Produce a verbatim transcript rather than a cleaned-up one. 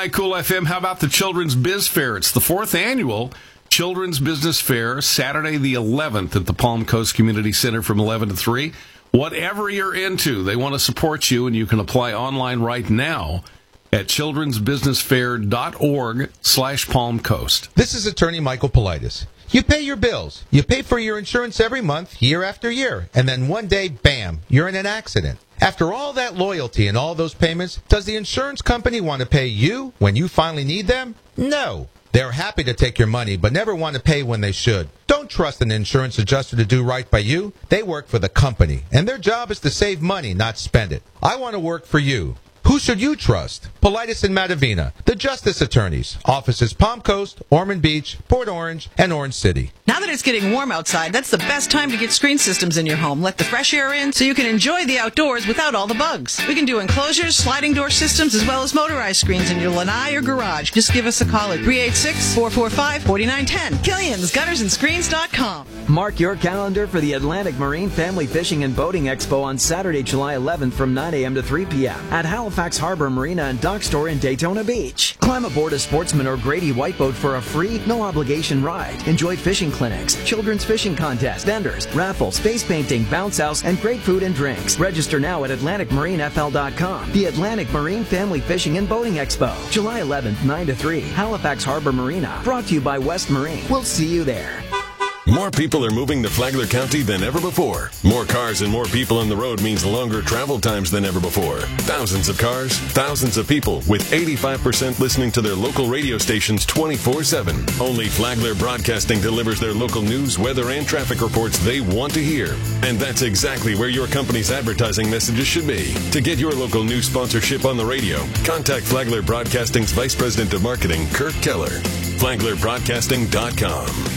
ninety-nine Cool F M. How about the Children's Biz Fair? It's the fourth annual Children's Business Fair, Saturday the eleventh at the Palm Coast Community Center from eleven to three. Whatever you're into, they want to support you, and you can apply online right now at childrensbusinessfair.org slash Palm Coast. This is attorney Michael Politis. You pay your bills. You pay for your insurance every month, year after year. And then one day, bam, you're in an accident. After all that loyalty and all those payments, does the insurance company want to pay you when you finally need them? No. They're happy to take your money, but never want to pay when they should. Don't trust an insurance adjuster to do right by you. They work for the company, and their job is to save money, not spend it. I want to work for you. Who should you trust? Politis and Matavina, the Justice Attorneys. Offices Palm Coast, Ormond Beach, Port Orange, and Orange City. Now that it's getting warm outside, that's the best time to get screen systems in your home. Let the fresh air in so you can enjoy the outdoors without all the bugs. We can do enclosures, sliding door systems, as well as motorized screens in your lanai or garage. Just give us a call at three eight six, four four five, four nine one zero. Killian's Gutters and Screens dot com. Mark your calendar for the Atlantic Marine Family Fishing and Boating Expo on Saturday, July eleventh from nine a.m. to three p.m. at Halifax Harbor Marina and Dock Store in Daytona Beach. Climb aboard a Sportsman or Grady White Boat for a free, no-obligation ride. Enjoy fishing clinics, children's fishing contests, vendors, raffles, face painting, bounce house, and great food and drinks. Register now at atlantic marine f l dot com. The Atlantic Marine Family Fishing and Boating Expo, July eleventh, nine to three, Halifax Harbor Marina. Brought to you by West Marine. We'll see you there. More people are moving to Flagler County than ever before. More cars and more people on the road means longer travel times than ever before. Thousands of cars, thousands of people, with eighty-five percent listening to their local radio stations twenty-four seven. Only Flagler Broadcasting delivers their local news, weather, and traffic reports they want to hear. And that's exactly where your company's advertising messages should be. To get your local news sponsorship on the radio, contact Flagler Broadcasting's Vice President of Marketing, Kirk Keller. flagler broadcasting dot com.